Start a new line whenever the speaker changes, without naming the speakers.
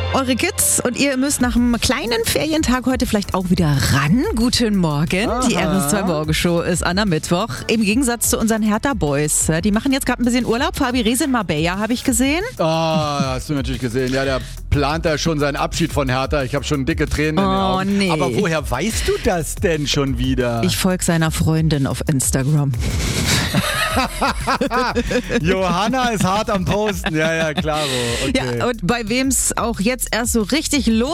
Eure Kids und ihr müsst nach einem kleinen Ferientag heute vielleicht auch wieder ran. Guten Morgen.
Aha.
Die RS2 Morgenshow ist an am Mittwoch. Im Gegensatz zu unseren Hertha Boys. Die machen jetzt gerade ein bisschen Urlaub. Fabi Rehse in Marbella habe ich gesehen.
Hast du natürlich gesehen. Ja, der plant da schon seinen Abschied von Hertha. Ich habe schon dicke Tränen in den Augen.
Nee.
Aber woher weißt du das denn schon wieder?
Ich folge seiner Freundin auf Instagram.
Johanna ist hart am Posten. Ja, klaro. Okay.
Ja, und bei wem es auch jetzt erst so richtig los